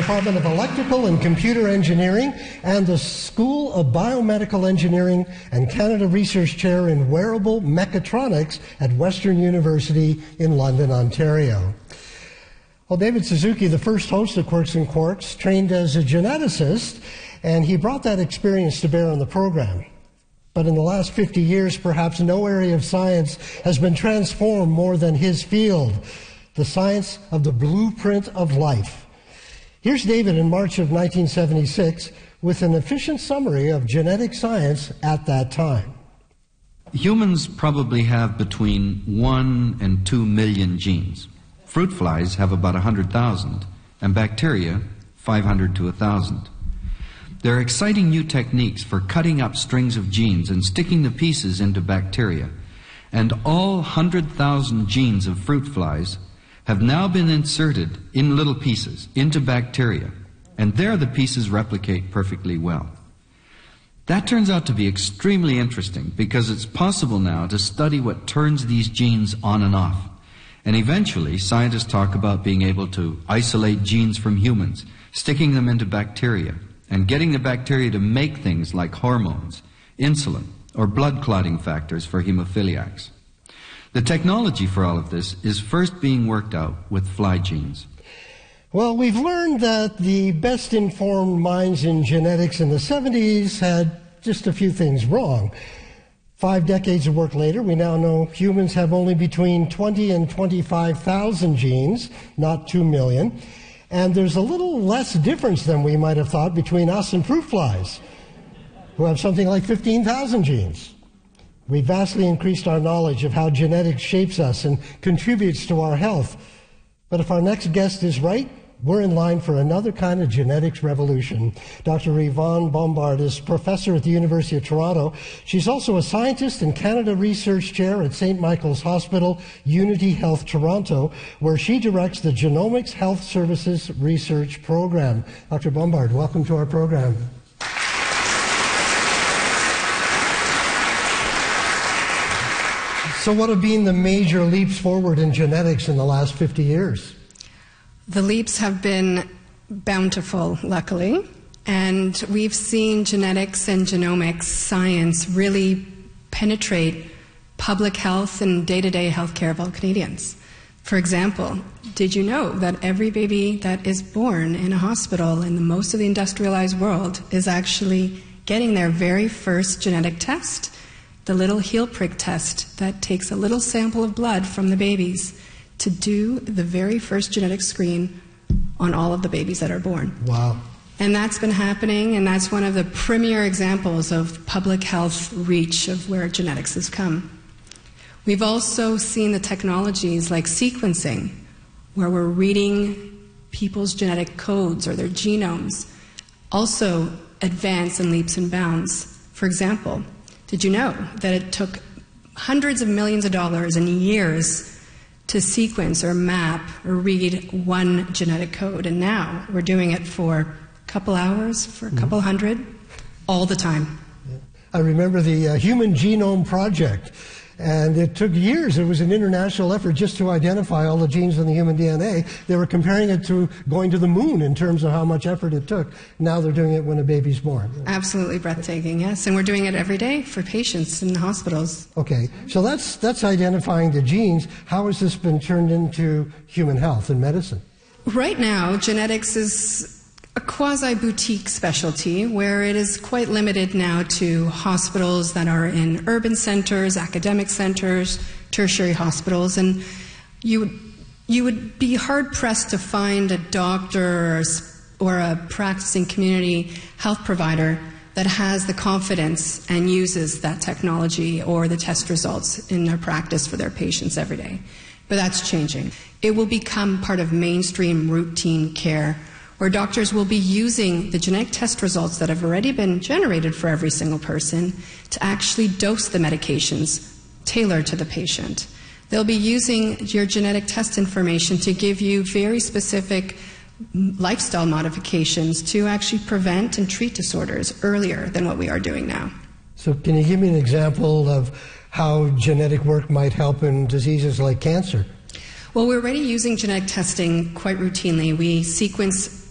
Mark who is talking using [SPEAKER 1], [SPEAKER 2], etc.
[SPEAKER 1] Department of Electrical and Computer Engineering and the School of Biomedical Engineering and Canada Research Chair in Wearable Mechatronics at Western University in London, Ontario. Well, David Suzuki, the first host of Quirks and Quarks, trained as a geneticist, and he brought that experience to bear on the program. But in the last 50 years, perhaps no area of science has been transformed more than his field, the science of the blueprint of life. Here's David in March of 1976 with an efficient summary of genetic science at that time.
[SPEAKER 2] Humans probably have between 1 and 2 million genes. Fruit flies have about 100,000, and bacteria 500 to 1,000. There are exciting new techniques for cutting up strings of genes and sticking the pieces into bacteria, and all 100,000 genes of fruit flies have now been inserted in little pieces into bacteria, and there the pieces replicate perfectly well. That turns out to be extremely interesting because it's possible now to study what turns these genes on and off. And eventually, scientists talk about being able to isolate genes from humans, sticking them into bacteria, and getting the bacteria to make things like hormones, insulin, or blood clotting factors for hemophiliacs. The technology for all of this is first being worked out with fly genes.
[SPEAKER 1] Well, we've learned that the best informed minds in genetics in the 70s had just a few things wrong. 5 decades of work later, we now know humans have only between 20 and 25,000 genes, not 2 million. And there's a little less difference than we might have thought between us and fruit flies, who have something like 15,000 genes. We've vastly increased our knowledge of how genetics shapes us and contributes to our health. But if our next guest is right, we're in line for another kind of genetics revolution. Dr. Yvonne Bombard is professor at the University of Toronto. She's also a scientist and Canada Research Chair at St. Michael's Hospital, Unity Health Toronto, where she directs the Genomics Health Services Research Program. Dr. Bombard, welcome to our program. So what have been the major leaps forward in genetics in the last 50 years?
[SPEAKER 3] The leaps have been bountiful, luckily, and we've seen genetics and genomics science really penetrate public health and day-to-day healthcare of all Canadians. For example, did you know that every baby that is born in a hospital in most of the industrialized world is actually getting their very first genetic test? The little heel prick test that takes a little sample of blood from the babies to do the very first genetic screen on all of the babies that are born.
[SPEAKER 1] Wow.
[SPEAKER 3] And that's been happening, and that's one of the premier examples of public health reach of where genetics has come. We've also seen the technologies like sequencing, where we're reading people's genetic codes or their genomes, also advance in leaps and bounds. For example, did you know that it took hundreds of millions of dollars and years to sequence or map or read one genetic code? And now we're doing it for a couple hours, for a couple hundred, all the time.
[SPEAKER 1] I remember the Human Genome Project, and it took years. It was an international effort just to identify all the genes in the human DNA. They were comparing it to going to the moon in terms of how much effort it took. Now they're doing it when a baby's born.
[SPEAKER 3] Absolutely breathtaking, yes. And we're doing it every day for patients in the hospitals.
[SPEAKER 1] Okay, so that's identifying the genes. How has this been turned into human health and medicine?
[SPEAKER 3] Right now, genetics is a quasi-boutique specialty where it is quite limited now to hospitals that are in urban centers, academic centers, tertiary hospitals, and you would be hard-pressed to find a doctor or a practicing community health provider that has the confidence and uses that technology or the test results in their practice for their patients every day. But that's changing. It will become part of mainstream routine care, where doctors will be using the genetic test results that have already been generated for every single person to actually dose the medications tailored to the patient. They'll be using your genetic test information to give you very specific lifestyle modifications to actually prevent and treat disorders earlier than what we are doing now.
[SPEAKER 1] So can you give me an example of how genetic work might help in diseases like cancer?
[SPEAKER 3] Well, we're already using genetic testing quite routinely. We sequence